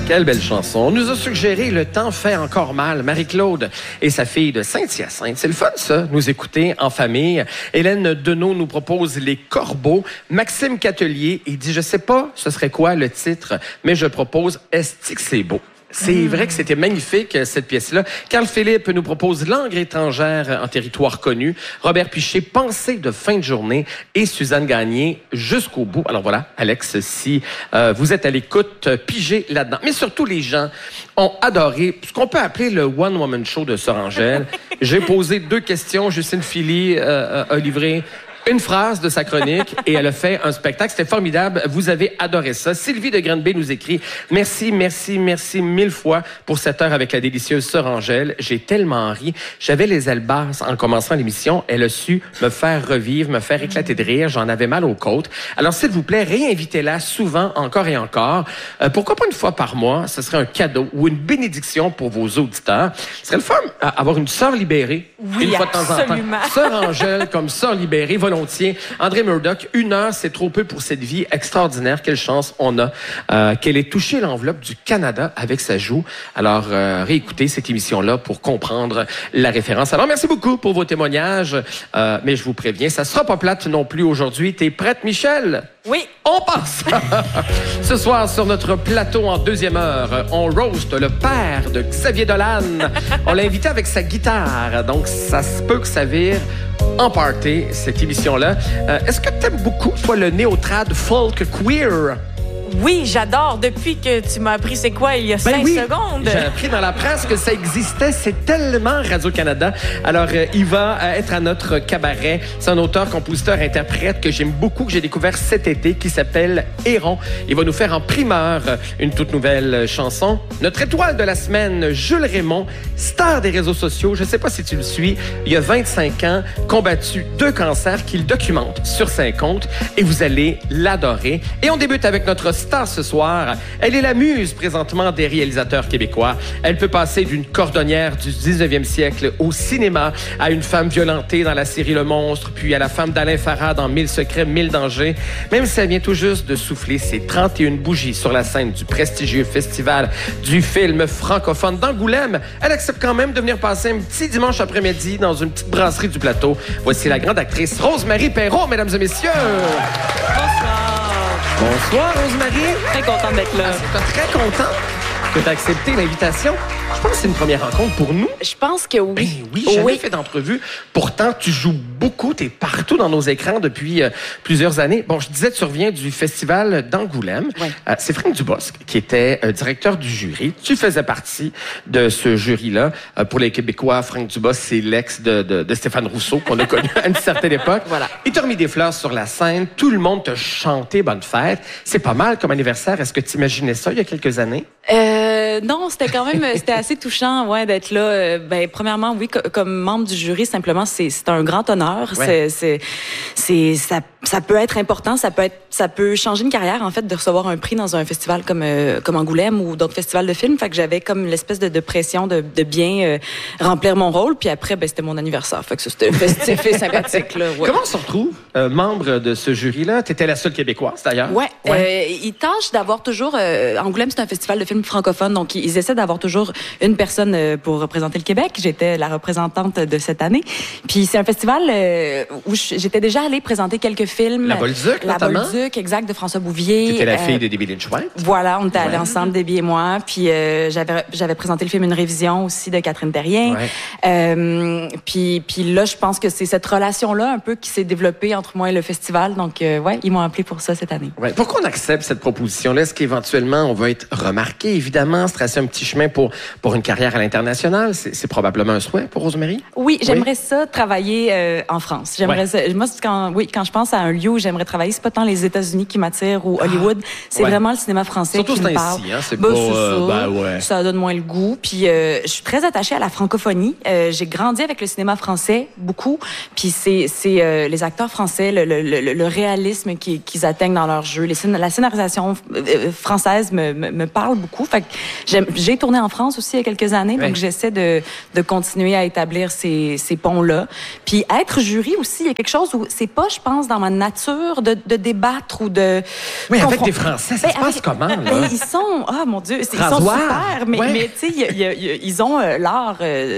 Quelle belle chanson. On nous a suggéré Le temps fait encore mal. Marie-Claude et sa fille de Saint-Hyacinthe. C'est le fun, ça, nous écouter en famille. Hélène Deneau nous propose Les Corbeaux. Maxime Catelier, il dit, je sais pas ce serait quoi le titre, mais je propose Est-ce que c'est beau? C'est vrai que c'était magnifique, cette pièce-là. Carl Philippe nous propose Langue étrangère en territoire connu. Robert Piché, Pensée de fin de journée. Et Suzanne Gagné, Jusqu'au bout. Alors voilà, Alex, si vous êtes à l'écoute, pigez là-dedans. Mais surtout, les gens ont adoré ce qu'on peut appeler le one-woman show de Sœur Angèle. J'ai posé 2 questions. Justine Philly a livré une phrase de sa chronique et elle a fait un spectacle. C'était formidable. Vous avez adoré ça. Sylvie de Granby nous écrit « Merci, merci, merci 1000 fois pour cette heure avec la délicieuse Sœur Angèle. J'ai tellement ri. J'avais les ailes basses en commençant l'émission. Elle a su me faire revivre, me faire éclater de rire. J'en avais mal aux côtes. Alors, s'il vous plaît, réinvitez-la souvent, encore et encore. Pourquoi pas une fois par mois? Ce serait un cadeau ou une bénédiction pour vos auditeurs. Ce serait le fun avoir une sœur libérée une fois de temps en temps. Sœur Angèle comme sœur libérée, volontiers. André Murdoch, 1 heure, c'est trop peu pour cette vie extraordinaire. Quelle chance on a qu'elle ait touché l'enveloppe du Canada avec sa joue. Alors, réécoutez cette émission-là pour comprendre la référence. Alors, merci beaucoup pour vos témoignages. Mais je vous préviens, ça sera pas plate non plus aujourd'hui. T'es prête, Michel? Oui. On passe! Ce soir, sur notre plateau en 2e heure, on roast le père de Xavier Dolan. On l'a invité avec sa guitare. Donc, ça se peut que ça vire en party, cette émission-là. Est-ce que tu aimes beaucoup, toi, le néo-trad folk queer? Oui, j'adore. Depuis que tu m'as appris c'est quoi il y a 5 secondes. J'ai appris dans la presse que ça existait. C'est tellement Radio-Canada. Alors, il va être à notre cabaret. C'est un auteur, compositeur, interprète que j'aime beaucoup, que j'ai découvert cet été, qui s'appelle Héron. Il va nous faire en primeur une toute nouvelle chanson. Notre étoile de la semaine, Jules Raymond, star des réseaux sociaux. Je ne sais pas si tu le suis. Il y a 25 ans, combattu 2 cancers qu'il documente sur 5 comptes. Et vous allez l'adorer. Et on débute avec notre star ce soir. Elle est la muse présentement des réalisateurs québécois. Elle peut passer d'une cordonnière du 19e siècle au cinéma à une femme violentée dans la série Le Monstre, puis à la femme d'Alain Farah dans 1000 secrets, 1000 dangers. Même si elle vient tout juste de souffler ses 31 bougies sur la scène du prestigieux festival du film francophone d'Angoulême, elle accepte quand même de venir passer un petit dimanche après-midi dans une petite brasserie du plateau. Voici la grande actrice Rose-Marie Perreault, mesdames et messieurs. Bonsoir, Rose-Marie. Très contente d'être là. Très content que tu as accepté l'invitation. Je pense que c'est une première rencontre pour nous. Je pense que oui. Ben oui, jamais fait d'entrevue. Pourtant, tu joues beaucoup. Tu es partout dans nos écrans depuis plusieurs années. Bon, je disais, tu reviens du festival d'Angoulême. Oui. C'est Franck Dubosc qui était directeur du jury. Tu faisais partie de ce jury-là. Pour les Québécois, Franck Dubosc, c'est l'ex de Stéphane Rousseau qu'on a connu à une certaine époque. Voilà. Il t'a remis des fleurs sur la scène. Tout le monde t'a chanté bonne fête. C'est pas mal comme anniversaire. Est-ce que tu imaginais ça il y a quelques années? Non, c'était quand même c'était assez touchant d'être là. Premièrement, oui, comme membre du jury, simplement, c'est un grand honneur. Ouais. Ça peut être important, ça peut changer une carrière, en fait, de recevoir un prix dans un festival comme Angoulême ou d'autres festivals de films. Fait que j'avais comme l'espèce de pression de bien remplir mon rôle. Puis après, c'était mon anniversaire. Fait que ça, c'était festif et sympathique, là. Ouais. Comment on se retrouve, membre de ce jury-là? T'étais la seule Québécoise, d'ailleurs. Ouais. Ils tâchent d'avoir toujours... Angoulême, c'est un festival de films francophones, donc ils essaient d'avoir toujours une personne pour représenter le Québec. J'étais la représentante de cette année. Puis c'est un festival où j'étais déjà allée présenter quelques films. La Bolduc, notamment. La Bolduc, exact, de François Bouvier. T'étais la fille de Debbie Lynch-White. Voilà, on était allés ensemble, Debbie et moi. Puis j'avais présenté le film Une révision aussi de Catherine Terrien. Ouais. Puis là, je pense que c'est cette relation-là un peu qui s'est développée entre moi et le festival. Donc, ils m'ont appelé pour ça cette année. Ouais. Pourquoi on accepte cette proposition-là? Est-ce qu'éventuellement, on va être remarqué, évidemment, se tracer un petit chemin pour une carrière à l'international? C'est probablement un souhait pour Rose-Marie? Oui, j'aimerais ça travailler en France. J'aimerais ça. Moi, quand je pense à un lieu où j'aimerais travailler, c'est pas tant les États-Unis qui m'attirent ou Hollywood, c'est vraiment le cinéma français. Surtout qui me parle. Surtout c'est pas... Ça donne moins le goût. Puis je suis très attachée à la francophonie. J'ai grandi avec le cinéma français, beaucoup. Puis c'est les acteurs français, le réalisme qu'ils atteignent dans leur jeu. La scénarisation française me parle beaucoup. Fait que j'ai tourné en France aussi il y a quelques années, donc j'essaie de continuer à établir ces ponts-là. Puis être jury aussi, il y a quelque chose où c'est pas, je pense, dans ma nature de débattre ou de... Oui, avec des Français, ça se passe comment, là? Ils sont... Ah, mon Dieu, ils sont super, mais tu sais, ils ont l'art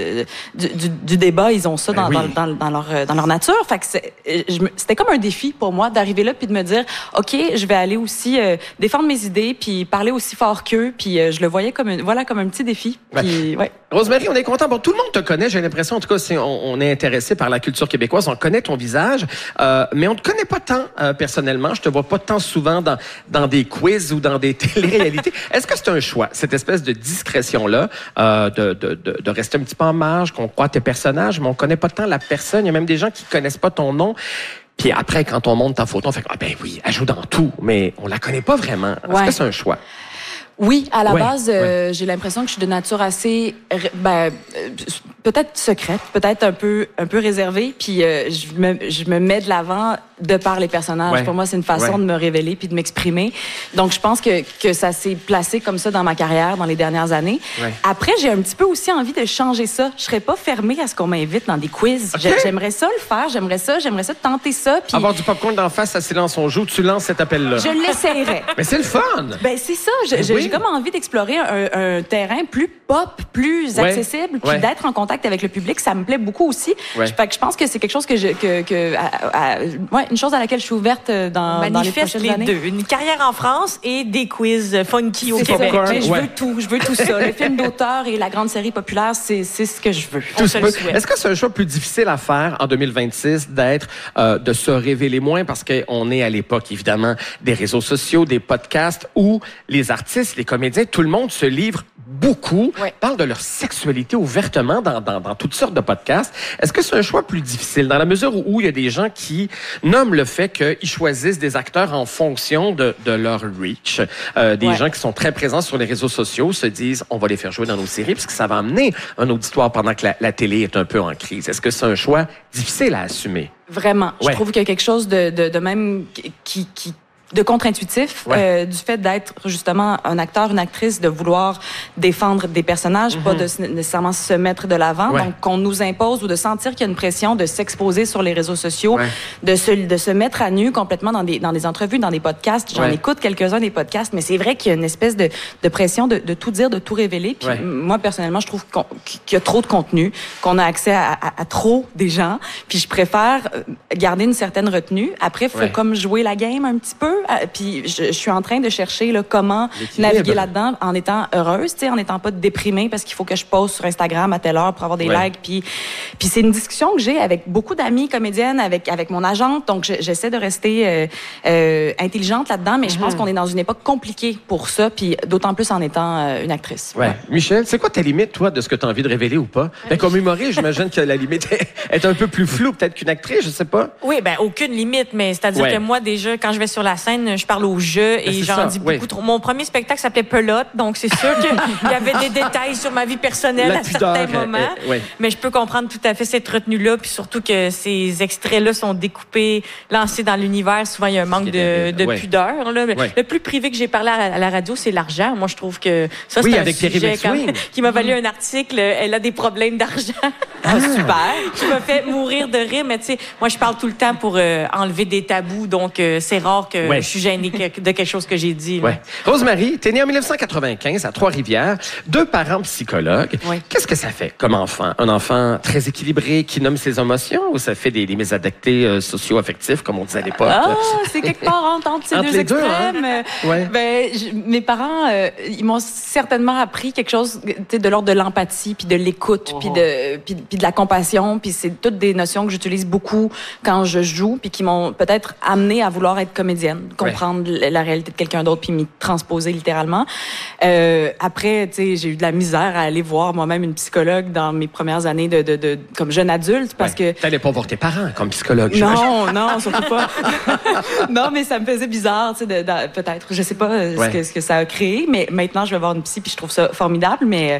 du débat, ils ont ça dans leur nature. Fait que c'était comme un défi pour moi d'arriver là puis de me dire, OK, je vais aller aussi défendre mes idées puis parler aussi fort qu'eux, puis je le voyais comme un petit défi. Puis, Rosemary, on est content. Bon, tout le monde te connaît, j'ai l'impression. En tout cas, si on est intéressé par la culture québécoise, on connaît ton visage, mais on te connaît pas tant personnellement. Je te vois pas tant souvent dans des quiz ou dans des téléréalités. Est-ce que c'est un choix, cette espèce de discrétion-là, de rester un petit peu en marge, qu'on croit tes personnages, mais on connaît pas tant la personne. Il y a même des gens qui connaissent pas ton nom. Puis après, quand on monte ta photo, on fait « ben oui, elle joue dans tout », mais on la connaît pas vraiment. Est-ce que c'est un choix? Oui, à la base, j'ai l'impression que je suis de nature assez, peut-être secrète, peut-être un peu réservée, puis je me mets de l'avant de par les personnages. Pour moi, c'est une façon de me révéler puis de m'exprimer. Donc, je pense que ça s'est placé comme ça dans ma carrière dans les dernières années. Après, j'ai un petit peu aussi envie de changer ça. Je serais pas fermée à ce qu'on m'invite dans des quiz. J'aimerais ça le faire, j'aimerais ça tenter ça. Puis avoir du popcorn d'en face, ça silence on joue, tu lances cet appel-là. Je l'essayerais. Mais c'est le fun! Ben, c'est ça. J'ai comme envie d'explorer un terrain plus pop, plus accessible, puis d'être en contact avec le public, ça me plaît beaucoup aussi. Fait que je pense que c'est quelque chose une chose à laquelle je suis ouverte dans les prochaines années. Deux. Une carrière en France et des quiz funky au Québec. Mais je veux tout ça. Le film d'auteur et la grande série populaire, c'est ce que je veux. Est-ce que c'est un choix plus difficile à faire en 2026 de se révéler moins parce qu'on est à l'époque, évidemment, des réseaux sociaux, des podcasts où les artistes, les comédiens, tout le monde se livre beaucoup, parle de leur sexualité ouvertement dans toutes sortes de podcasts. Est-ce que c'est un choix plus difficile dans la mesure où il y a des gens qui nomment le fait qu'ils choisissent des acteurs en fonction de leur reach? Des gens qui sont très présents sur les réseaux sociaux se disent on va les faire jouer dans nos séries parce que ça va amener un auditoire pendant que la télé est un peu en crise. Est-ce que c'est un choix difficile à assumer? Vraiment. Je trouve qu'il y a quelque chose de même de contre-intuitif du fait d'être justement un acteur, une actrice, de vouloir défendre des personnages, pas de nécessairement se mettre de l'avant. Donc, qu'on nous impose ou de sentir qu'il y a une pression de s'exposer sur les réseaux sociaux, de se mettre à nu complètement dans des entrevues, dans des podcasts. J'en écoute quelques-uns des podcasts, mais c'est vrai qu'il y a une espèce de pression de tout dire, de tout révéler. Puis moi, personnellement, je trouve qu'il y a trop de contenu, qu'on a accès à trop des gens. Puis je préfère garder une certaine retenue. Après, il faut comme jouer la game un petit peu. Puis je suis en train de chercher comment naviguer là-dedans en étant heureuse, en n'étant pas déprimée parce qu'il faut que je poste sur Instagram à telle heure pour avoir des likes. Puis c'est une discussion que j'ai avec beaucoup d'amis comédiennes, avec mon agente. Donc j'essaie de rester intelligente là-dedans, mais je pense qu'on est dans une époque compliquée pour ça, puis d'autant plus en étant une actrice. Michel, c'est quoi ta limite, toi, de ce que tu as envie de révéler ou pas? Ben, comme humoriste, j'imagine que la limite est un peu plus floue peut-être qu'une actrice, je sais pas. Oui, ben aucune limite, mais c'est-à-dire que moi, déjà, quand je vais sur la scène, je parle au jeu et j'en dis beaucoup trop. Mon premier spectacle s'appelait Pelote, donc c'est sûr qu'il y avait des détails sur ma vie personnelle à certains moments. Mais je peux comprendre tout à fait cette retenue-là, puis surtout que ces extraits-là sont découpés, lancés dans l'univers. Souvent, il y a un manque de pudeur. Là. Le plus privé que j'ai parlé à la radio, c'est l'argent. Moi, je trouve que ça, c'est un sujet qui m'a valu un article. Elle a des problèmes d'argent. Super. Qui m'a fait mourir de rire. Mais tu sais, moi, je parle tout le temps pour enlever des tabous, donc c'est rare que je suis gênée de quelque chose que j'ai dit. Rosemary, t'es née en 1995 à Trois-Rivières, 2 parents psychologues. Qu'est-ce que ça fait comme enfant? Un enfant très équilibré qui nomme ses émotions ou ça fait des mésadaptés socio-affectifs, comme on disait à l'époque? C'est quelque part entre ces deux extrêmes. Mes parents, ils m'ont certainement appris quelque chose de l'ordre de l'empathie, puis de l'écoute, puis de la compassion. Puis c'est toutes des notions que j'utilise beaucoup quand je joue, puis qui m'ont peut-être amené à vouloir être comédienne, comprendre la réalité de quelqu'un d'autre puis m'y transposer littéralement. Après, tu sais, j'ai eu de la misère à aller voir moi-même une psychologue dans mes premières années comme jeune adulte parce que... T'allais pas voir tes parents comme psychologue, Non, surtout pas. Non, mais ça me faisait bizarre, tu sais, peut-être. Je sais pas ce que ça a créé, mais maintenant, je vais voir une psy puis je trouve ça formidable, mais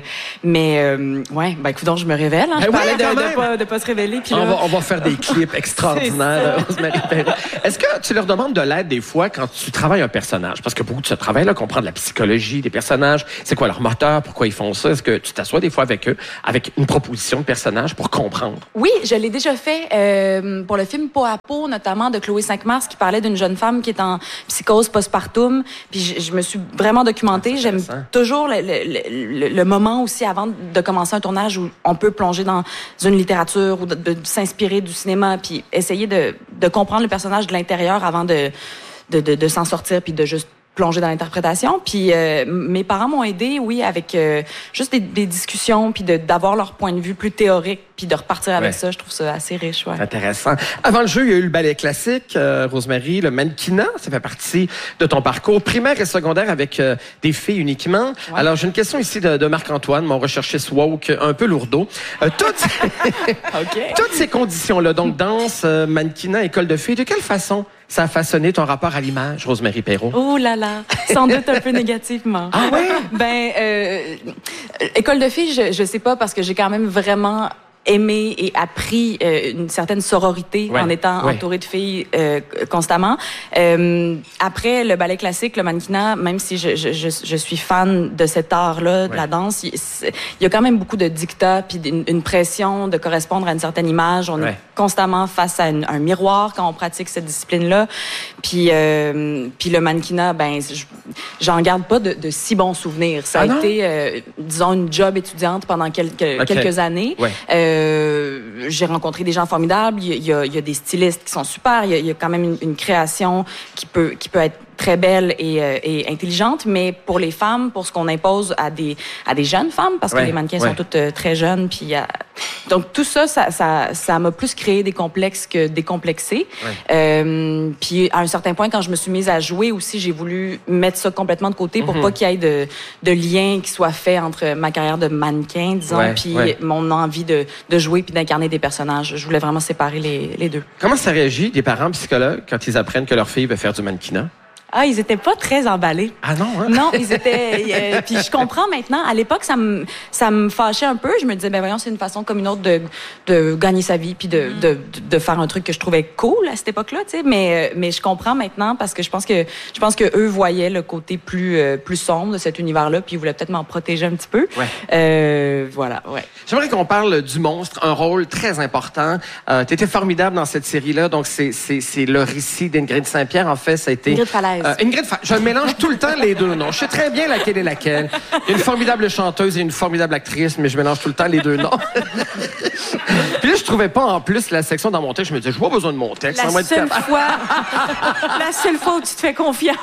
écoute, je me révèle. Je parlais de pas se révéler. Puis on va faire des clips extraordinaires, Rosemary Perron. Est-ce que tu leur demandes de l'aide des fois fois, quand tu travailles un personnage, parce que beaucoup de ce travail-là comprend de la psychologie des personnages, c'est quoi leur moteur, pourquoi ils font ça, est-ce que tu t'assois des fois avec eux, avec une proposition de personnage pour comprendre? Oui, je l'ai déjà fait pour le film Peau à peau, notamment de Chloé Cinq-Mars, qui parlait d'une jeune femme qui est en psychose postpartum. Puis je me suis vraiment documentée. J'aime toujours le moment aussi avant de commencer un tournage où on peut plonger dans une littérature ou de s'inspirer du cinéma, puis essayer de comprendre le personnage de l'intérieur avant de s'en sortir, puis de juste plonger dans l'interprétation. Puis mes parents m'ont aidé, oui, avec juste des discussions, puis d'avoir leur point de vue plus théorique, puis de repartir avec ça. Je trouve ça assez riche. Ouais. Intéressant. Avant le jeu, il y a eu le ballet classique, Rosemary, le mannequinat. Ça fait partie de ton parcours primaire et secondaire avec des filles uniquement. Ouais. Alors, j'ai une question ici de Marc-Antoine, mon recherchiste woke, un peu lourdeau. Toutes ces conditions-là, donc danse, mannequinat, école de filles, de quelle façon ça a façonné ton rapport à l'image, Rosemary Perrault? Oh là là, sans doute un peu négativement. Ah ouais? École de filles, je sais pas, parce que j'ai quand même vraiment aimé et appris une certaine sororité en étant entourée de filles constamment. Après le ballet classique, le mannequinat, même si je suis fan de cet art-là, de la danse, il y a quand même beaucoup de dictats puis une pression de correspondre à une certaine image. On est constamment face à un miroir quand on pratique cette discipline-là. Puis le mannequinat, j'en garde pas de si bons souvenirs. Ça a été, disons, une job étudiante pendant quelques années. J'ai rencontré des gens formidables. Il y a des stylistes qui sont super. Il y a quand même une création qui peut être très belle et intelligente, mais pour les femmes, pour ce qu'on impose à des jeunes femmes, parce que les mannequins sont toutes très jeunes, puis donc tout ça m'a plus créé des complexes que décomplexé. Puis à un certain point, quand je me suis mise à jouer aussi, j'ai voulu mettre ça complètement de côté pour pas qu'il y ait de lien qui soit fait entre ma carrière de mannequin, disons, puis mon envie de jouer puis d'incarner des personnages. Je voulais vraiment séparer les deux. Comment ça réagit des parents psychologues quand ils apprennent que leur fille veut faire du mannequinat? Ah, ils étaient pas très emballés. Ah non, hein? Non, ils étaient... puis je comprends maintenant. À l'époque, ça me fâchait un peu. Je me disais, voyons, c'est une façon comme une autre de gagner sa vie puis de faire un truc que je trouvais cool à cette époque-là, tu sais. Mais je comprends maintenant parce que je pense que eux voyaient le côté plus sombre de cet univers-là puis ils voulaient peut-être m'en protéger un petit peu. Voilà, J'aimerais qu'on parle du monstre, un rôle très important. T'étais formidable dans cette série-là. Donc, c'est le récit d'Ingrid Saint-Pierre. En fait, ça a été... Ingrid Falaise. Je mélange tout le temps les deux noms. Je sais très bien laquelle est laquelle. Il y a une formidable chanteuse et une formidable actrice, mais je mélange tout le temps les deux noms. Puis là, je trouvais pas en plus la section dans mon texte. Je me disais, je n'ai pas besoin de mon texte. La seule fois où tu te fais confiance.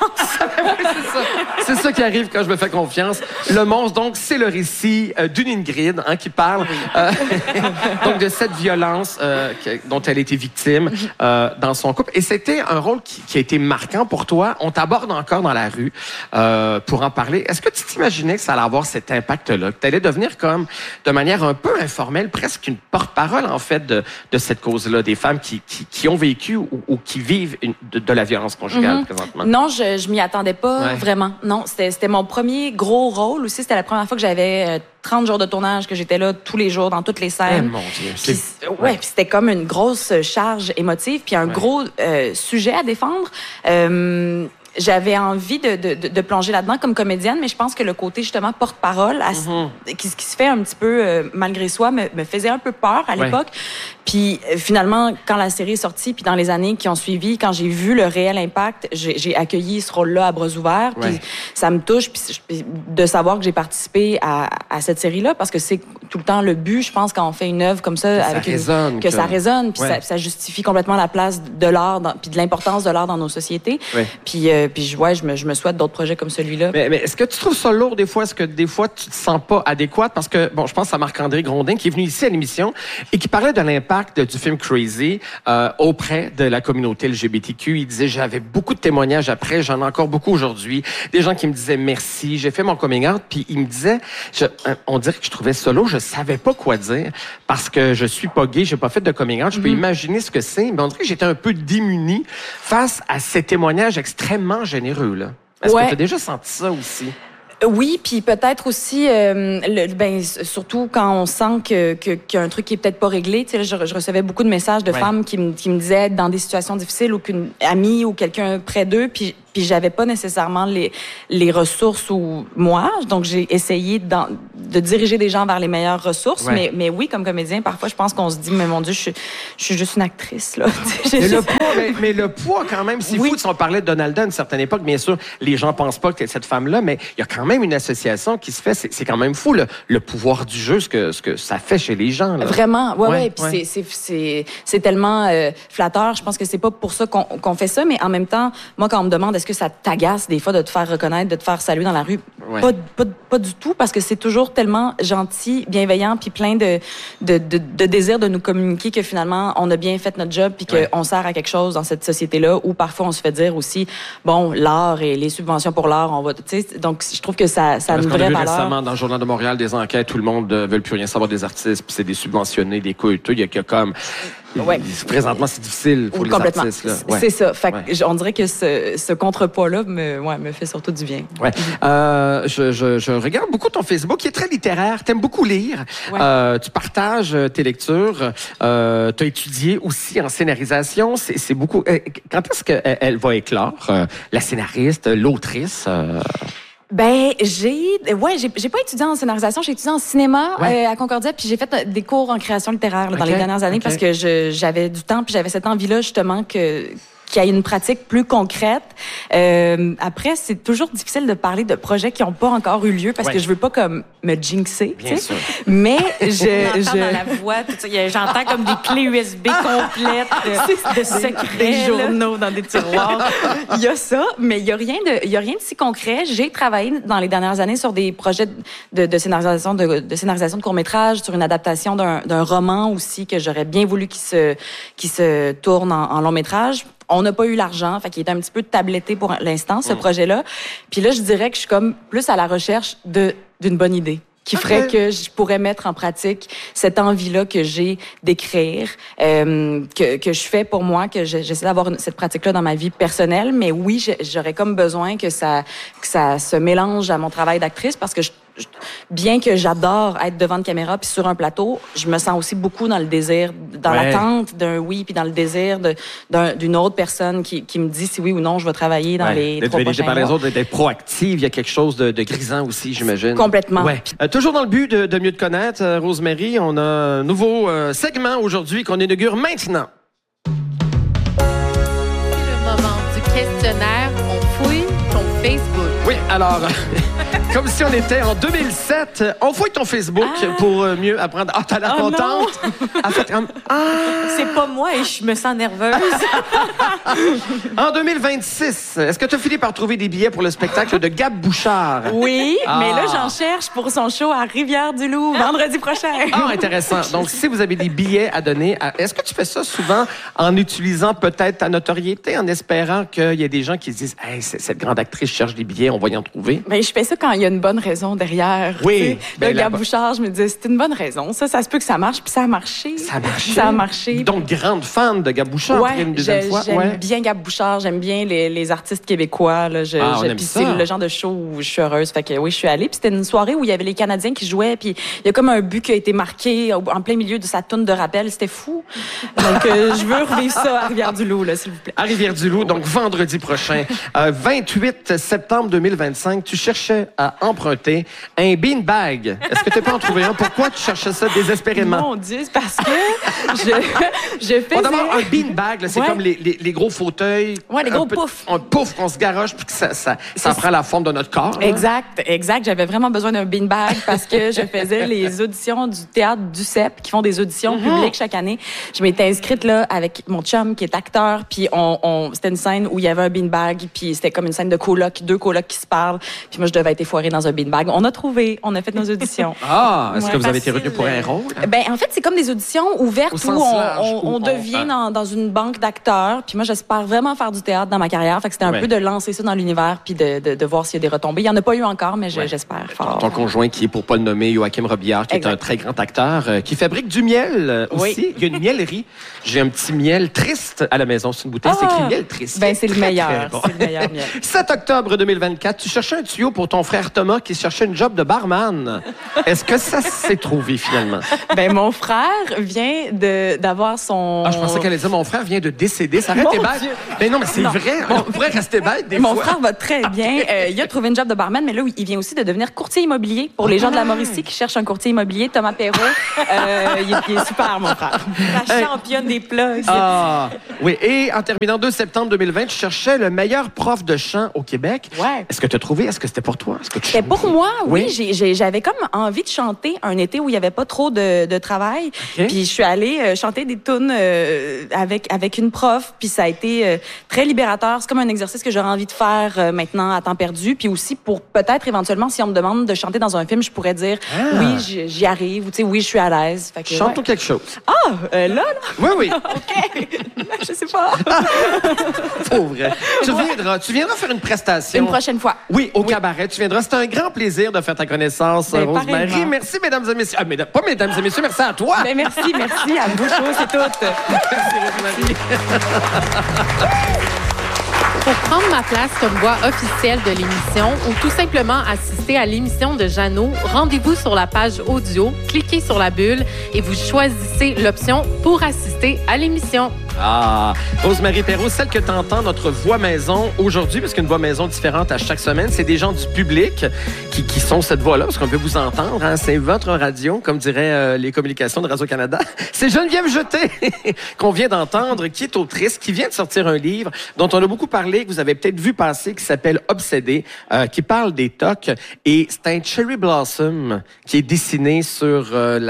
C'est ça qui arrive quand je me fais confiance. Le monstre, donc, c'est le récit d'une Ingrid qui parle donc de cette violence dont elle a été victime dans son couple. Et c'était un rôle qui a été marquant pour toi. On t'aborde encore dans la rue pour en parler. Est-ce que tu t'imaginais que ça allait avoir cet impact-là? Que tu allais devenir comme, de manière un peu informelle, presque une porte-parole, en fait, de cette cause-là, des femmes qui ont vécu ou qui vivent de la violence conjugale présentement? Non, je m'y attendais pas vraiment. Non, c'était mon premier gros rôle aussi. C'était la première fois que j'avais 30 jours de tournage, que j'étais là tous les jours, dans toutes les scènes. Mon Dieu. Puis c'était comme une grosse charge émotive, puis un gros sujet à défendre. J'avais envie de plonger là-dedans comme comédienne, mais je pense que le côté, justement, porte-parole, qui se fait un petit peu malgré soi, me faisait un peu peur à l'époque. Puis finalement, quand la série est sortie, puis dans les années qui ont suivi, quand j'ai vu le réel impact, j'ai accueilli ce rôle-là à bras ouverts. Puis ça me touche puis de savoir que j'ai participé à cette série-là, parce que c'est tout le temps le but, je pense, quand on fait une œuvre comme ça, que ça résonne, puis ça justifie complètement la place de l'art, puis de l'importance de l'art dans nos sociétés. Puis je me souhaite d'autres projets comme celui-là. Mais est-ce que tu trouves ça lourd des fois? Est-ce que des fois, tu te sens pas adéquate? Parce que, bon, je pense à Marc-André Grondin qui est venu ici à l'émission et qui parlait de l'impact du film Crazy auprès de la communauté LGBTQ. Il disait, j'avais beaucoup de témoignages après, j'en ai encore beaucoup aujourd'hui. Des gens qui me disaient merci, j'ai fait mon coming out, puis il me disait, on dirait que je trouvais ça lourd, je savais pas quoi dire parce que je suis pas gay, j'ai pas fait de coming out. Je peux imaginer ce que c'est, mais on dirait que j'étais un peu démunie face à ces témoignages extrêmement généreux, là. Est-ce que tu as déjà senti ça aussi? Oui, puis peut-être aussi, surtout quand on sent qu'il y a un truc qui est peut-être pas réglé. Tu sais, je recevais beaucoup de messages de femmes qui me disaient être dans des situations difficiles ou qu'une amie ou quelqu'un près d'eux, puis j'avais pas nécessairement les ressources ou moi. Donc, j'ai essayé de diriger des gens vers les meilleures ressources. Ouais. Mais oui, comme comédien, parfois, je pense qu'on se dit, mais mon Dieu, je suis juste une actrice, là. Mais le poids, quand même, c'est fou. Si on parlait de Donalda à une certaine époque, bien sûr, les gens pensent pas que cette femme-là, mais il y a quand même une association qui se fait. C'est quand même fou, le pouvoir du jeu, ce que ça fait chez les gens, là. Vraiment, ouais. Puis c'est tellement flatteur. Je pense que c'est pas pour ça qu'on fait ça, mais en même temps, moi, quand on me demande est-ce que ça t'agace des fois de te faire reconnaître, de te faire saluer dans la rue? Ouais. Pas du tout, parce que c'est toujours tellement gentil, bienveillant, puis plein de désir de nous communiquer que finalement, on a bien fait notre job, puis qu'on sert à quelque chose dans cette société-là, où parfois on se fait dire aussi, bon, l'art et les subventions pour l'art, on va, tu sais, donc je trouve que ça a une vraie valeur. Récemment, dans le Journal de Montréal, des enquêtes, tout le monde ne veut plus rien savoir des artistes, puis c'est des subventionnés, des coûteux, il y a que comme... Ouais. Présentement, c'est difficile pour les artistes. Là. Ouais. C'est ça. Fait que on dirait que ce contrepoids-là me fait surtout du bien. Ouais. Je regarde beaucoup ton Facebook, qui est très littéraire. T'aimes beaucoup lire. Ouais. Tu partages tes lectures. T'as étudié aussi en scénarisation. C'est beaucoup. Quand est-ce qu'elle va éclore, la scénariste, l'autrice? J'ai pas étudié en scénarisation, j'ai étudié en cinéma à Concordia, puis j'ai fait des cours en création littéraire dans les dernières années parce que j'avais du temps, puis j'avais cette envie-là justement qu'il y ait une pratique plus concrète. Après, c'est toujours difficile de parler de projets qui n'ont pas encore eu lieu parce que je veux pas comme me jinxer. Bien sûr. Mais j'entends dans la voix, j'entends comme des clés USB complètes de secrets, des journaux dans des tiroirs. Il y a ça, mais il y a rien de si concret. J'ai travaillé dans les dernières années sur des projets de scénarisation de court-métrage, sur une adaptation d'un roman aussi que j'aurais bien voulu qui se tourne en long-métrage. On n'a pas eu l'argent, fait qu'il est un petit peu tabletté pour l'instant, ce projet-là. Puis là, je dirais que je suis comme plus à la recherche d'une bonne idée qui ferait que je pourrais mettre en pratique cette envie-là que j'ai d'écrire, que je fais pour moi, que j'essaie d'avoir cette pratique-là dans ma vie personnelle. Mais oui, j'aurais comme besoin que ça se mélange à mon travail d'actrice parce que bien que j'adore être devant une caméra puis sur un plateau, je me sens aussi beaucoup dans le désir, dans l'attente d'un oui, puis dans le désir d'une autre personne qui me dit si oui ou non je vais travailler dans les 3 prochains mois. Par les autres, d'être proactive, il y a quelque chose de grisant aussi, j'imagine. Complètement. Ouais. Toujours dans le but de mieux te connaître, Rosemary, on a un nouveau segment aujourd'hui qu'on inaugure maintenant. C'est le moment du questionnaire. On fouille ton Facebook. Oui, alors... Comme si on était en 2007. On fouille ton Facebook pour mieux apprendre. Ah, t'as l'air contente? C'est pas moi et je me sens nerveuse. En 2026, est-ce que tu as fini par trouver des billets pour le spectacle de Gab Bouchard? Oui, mais là, j'en cherche pour son show à Rivière-du-Loup, vendredi prochain. Ah, intéressant. Donc, si vous avez des billets à donner, est-ce que tu fais ça souvent en utilisant peut-être ta notoriété, en espérant qu'il y ait des gens qui se disent « Hey, cette grande actrice cherche des billets, on va y en trouver? » Ben, je fais ça quand il y a une bonne raison derrière. Oui. Gab Bouchard, je me disais, c'est une bonne raison. Ça se peut que ça marche, puis ça a marché. Ça a marché. Donc, grande fan de Gab Bouchard, une deuxième fois. J'aime bien Gab Bouchard, j'aime bien les artistes québécois. Là. C'est le genre de show où je suis heureuse. Fait que oui, je suis allée. Puis c'était une soirée où il y avait les Canadiens qui jouaient, puis il y a comme un but qui a été marqué en plein milieu de sa toune de rappel. C'était fou. Donc, je veux revivre ça à Rivière-du-Loup, s'il vous plaît. À Rivière-du-Loup, donc vendredi prochain, 28 septembre 2025, tu cherchais à emprunter un beanbag. Est-ce que tu peux en trouver un? Pourquoi tu cherchais ça désespérément? Mon Dieu, c'est parce que je faisais... D'abord, un beanbag, c'est comme les gros fauteuils. Oui, les gros poufs. Un pouf qu'on se garoche puis que ça prend la forme de notre corps. Exact. J'avais vraiment besoin d'un beanbag parce que je faisais les auditions du théâtre du CEP qui font des auditions publiques chaque année. Je m'étais inscrite là avec mon chum qui est acteur, puis c'était une scène où il y avait un beanbag, puis c'était comme une scène de coloc, 2 colocs qui se parlent, puis moi je devais être effoirée dans un beanbag. On a trouvé, on a fait nos auditions. Est-ce que vous avez été retenu pour un rôle? En fait, c'est comme des auditions ouvertes où on devient dans une banque d'acteurs. Puis moi, j'espère vraiment faire du théâtre dans ma carrière. Fait que c'était un peu de lancer ça dans l'univers puis de voir s'il y a des retombées. Il n'y en a pas eu encore, mais j'espère fort. Ton conjoint, qui est, pour pas le nommer, Joachim Robillard, qui est un très grand acteur, qui fabrique du miel aussi. Oui. Il y a une miellerie. J'ai un petit miel triste à la maison. C'est une bouteille, c'est écrit miel triste. C'est le meilleur. Bon. C'est le meilleur miel. 7 octobre 2024. Kat, tu cherchais un tuyau pour ton frère Thomas qui cherchait une job de barman. Est-ce que ça s'est trouvé finalement? Ben, mon frère vient d'avoir son... Ah, je pensais qu'elle allait dire mon frère vient de décéder. Ça aurait été bête. Mais non, mais c'est vrai. On pourrait rester bête des fois. Mon frère va très bien. Il a trouvé une job de barman, mais là, il vient aussi de devenir courtier immobilier. Pour les gens de la Mauricie qui cherchent un courtier immobilier, Thomas Perrault, il est super, mon frère. La championne des plugs. Ah, oui. Et en terminant 2 septembre 2020, tu cherchais le meilleur prof de chant au Québec. Ouais. Est-ce que tu as trouvé? Est-ce que c'était pour toi? C'était pour moi, oui. J'avais comme envie de chanter un été où il n'y avait pas trop de travail. Okay. Puis je suis allée chanter des tunes avec une prof. Puis ça a été très libérateur. C'est comme un exercice que j'aurais envie de faire maintenant à temps perdu. Puis aussi pour peut-être éventuellement, si on me demande de chanter dans un film, je pourrais dire oui, j'y arrive. Ou tu sais, oui, je suis à l'aise. Chante-nous quelque chose. Ah, là? Oui. OK. Je sais pas. Pour vrai. Tu viendras faire une prestation. Une prochaine fois. Oui, au cabaret. Tu viendras. C'est un grand plaisir de faire ta connaissance, Rosemary. Merci, mesdames et messieurs. Pas mesdames et messieurs, merci à toi. Ben, merci. À vous, c'est tout. Merci, Rosemary. Pour prendre ma place comme voix officielle de l'émission ou tout simplement assister à l'émission de Jeannot, rendez-vous sur la page audio, cliquez sur la bulle et vous choisissez l'option pour assister à l'émission. Ah, Rosemary Perrault, celle que tu entends, notre voix maison aujourd'hui, parce qu'une voix maison différente à chaque semaine, c'est des gens du public qui sont cette voix-là, parce qu'on veut vous entendre. Hein, c'est votre radio, comme diraient les communications de Radio-Canada. C'est Geneviève Jeté qu'on vient d'entendre, qui est autrice, qui vient de sortir un livre dont on a beaucoup parlé, que vous avez peut-être vu passer, qui s'appelle Obsédé, qui parle des tocs. Et c'est un cherry blossom qui est dessiné sur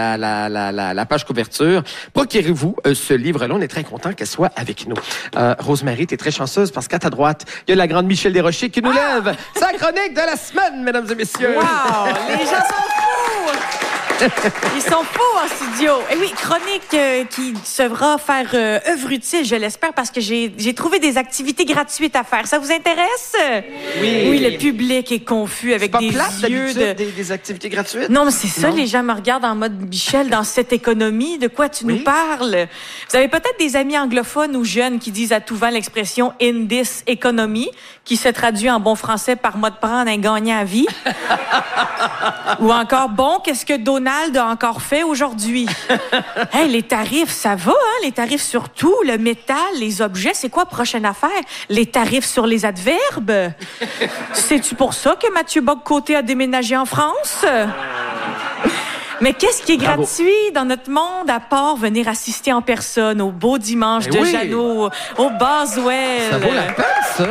la page couverture. Procurez-vous ce livre-là. On est très contents qu'elle soit avec nous. Rosemary, t'es très chanceuse parce qu'à ta droite, il y a la grande Michèle Desrochers qui nous lève sa chronique de la semaine, mesdames et messieurs. Wow! Les gens sont fous! Ils sont fous en studio. Et oui, chronique qui devra faire œuvre utile, je l'espère, parce que j'ai trouvé des activités gratuites à faire. Ça vous intéresse? Oui, le public est confus avec des yeux des activités gratuites? Non, mais c'est ça, les gens me regardent en mode Michel, dans cette économie, de quoi tu nous parles? Vous avez peut-être des amis anglophones ou jeunes qui disent à tout vent l'expression « in this economy », qui se traduit en bon français par « mode prendre un gagnant à vie ». Ou encore « bon, qu'est-ce que Donald a encore fait aujourd'hui? » Hey, les tarifs, ça va, hein? Les tarifs sur tout, le métal, les objets, c'est quoi prochaine affaire? Les tarifs sur les adverbes? C'est-tu pour ça que Mathieu Bock-Côté a déménagé en France? Mais qu'est-ce qui est gratuit dans notre monde à part venir assister en personne au beau dimanche de Jeannot, au Boswell? Ça vaut la peine, ça!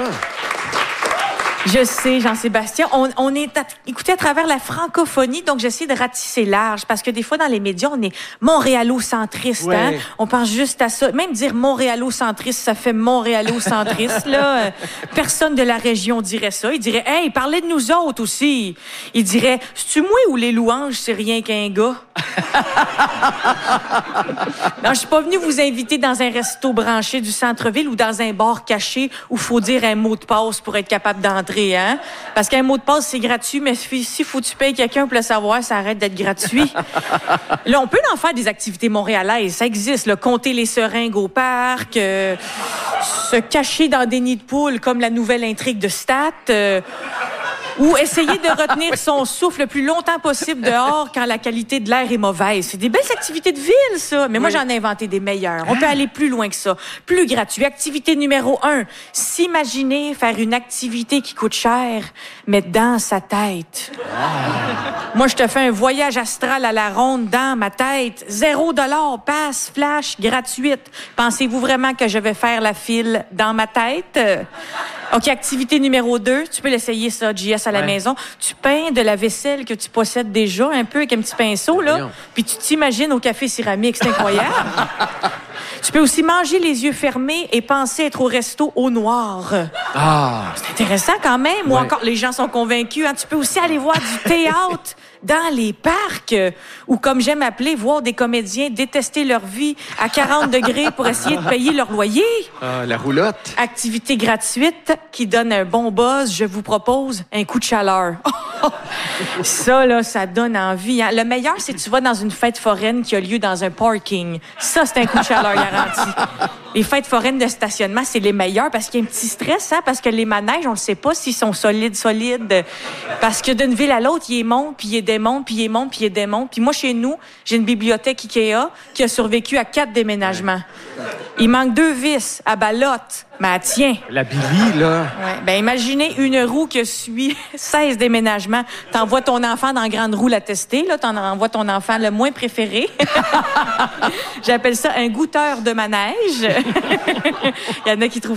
Je sais, Jean-Sébastien. On est écoutez à travers la francophonie, donc j'essaie de ratisser large parce que des fois dans les médias, on est montréalocentriste, hein. On pense juste à ça. Même dire montréalocentriste, ça fait montréalocentriste, là. Personne de la région dirait ça. Il dirait, hey, parlez de nous autres aussi. Il dirait, c'est-tu moi ou les louanges, c'est rien qu'un gars? Non, je suis pas venue vous inviter dans un resto branché du centre-ville ou dans un bar caché où faut dire un mot de passe pour être capable d'entrer. Hein? Parce qu'un mot de passe, c'est gratuit, mais si faut que tu payes quelqu'un pour le savoir, ça arrête d'être gratuit. Là, on peut en faire des activités montréalaises. Ça existe, là. Compter les seringues au parc, se cacher dans des nids de poules comme la nouvelle intrigue de Stat, ou essayer de retenir son souffle le plus longtemps possible dehors quand la qualité de l'air est mauvaise. C'est des belles activités de ville, ça. Mais moi, j'en ai inventé des meilleures. On peut aller plus loin que ça. Plus gratuit. Activité numéro 1. S'imaginer faire une activité qui coûte cher, mais dans sa tête. Moi, je te fais un voyage astral à la ronde dans ma tête. 0$, passe, flash, gratuite. Pensez-vous vraiment que je vais faire la file dans ma tête? OK, activité numéro 2. Tu peux l'essayer, ça, JS, à la maison. Tu peins de la vaisselle que tu possèdes déjà, un peu avec un petit pinceau, là. Puis tu t'imagines au café céramique. C'est incroyable. Tu peux aussi manger les yeux fermés et penser être au resto au noir. Ah! C'est intéressant quand même. Ou encore, les gens sont convaincus. Hein? Tu peux aussi aller voir du théâtre dans les parcs ou, comme j'aime appeler, voir des comédiens détester leur vie à 40 degrés pour essayer de payer leur loyer. Ah, la roulotte. Activité gratuite qui donne un bon buzz. Je vous propose un coup de chaleur. Ça, là, ça donne envie. Hein. Le meilleur, c'est que tu vas dans une fête foraine qui a lieu dans un parking. Ça, c'est un coup de chaleur garanti. Les fêtes foraines de stationnement, c'est les meilleurs parce qu'il y a un petit stress, hein, parce que les manèges, on ne sait pas s'ils sont solides. Parce que d'une ville à l'autre, il est monte, puis il est démonte, puis il est monte, puis il est démonte. Puis moi, chez nous, j'ai une bibliothèque Ikea qui a survécu à 4 déménagements. Il manque 2 vis à Balotte. Mais elle tient. La Billy, là. Ouais. Ben, imaginez une roue qui suit 16 déménagements. T'envoies ton enfant dans la grande roue la tester, là. T'en envoies ton enfant le moins préféré. J'appelle ça un goûteur de manège. Il y en a qui trouvent